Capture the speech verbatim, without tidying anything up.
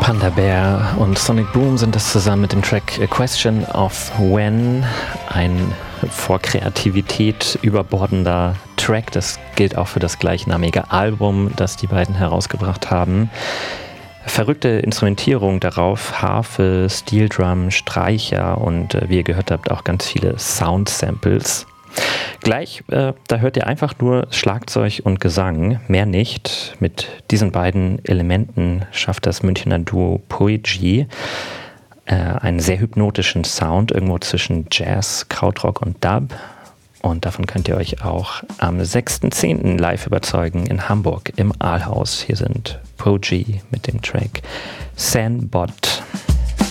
Panda Bear und Sonic Boom sind das zusammen mit dem Track A Question of When, ein vor Kreativität überbordender Track. Das gilt auch für das gleichnamige Album, das die beiden herausgebracht haben. Verrückte Instrumentierung darauf, Harfe, Steel Drum, Streicher und äh, wie ihr gehört habt, auch ganz viele Sound-Samples. Gleich, äh, da hört ihr einfach nur Schlagzeug und Gesang, mehr nicht. Mit diesen beiden Elementen schafft das Münchner Duo Poegy äh, einen sehr hypnotischen Sound, irgendwo zwischen Jazz, Krautrock und Dub. Und davon könnt ihr euch auch am sechsten zehnten live überzeugen in Hamburg im Aalhaus. Hier sind Poegy mit dem Track Sandbot.